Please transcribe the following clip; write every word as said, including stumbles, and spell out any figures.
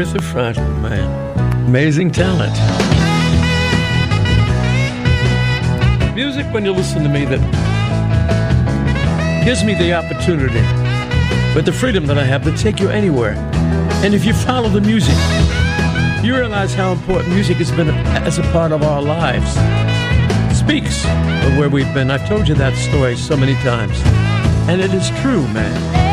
Aretha Franklin, man. Amazing talent. Music, when you listen to me, that gives me the opportunity, with the freedom that I have, to take you anywhere. And if you follow the music, you realize how important music has been as a part of our lives. It speaks of where we've been. I've told you that story so many times. And it is true, man.